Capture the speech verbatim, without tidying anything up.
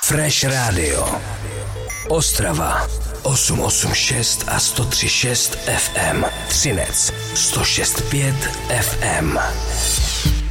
Fresh Radio Ostrava osm osm šest a sto tři šest F M, Třinec sto šest pět F M.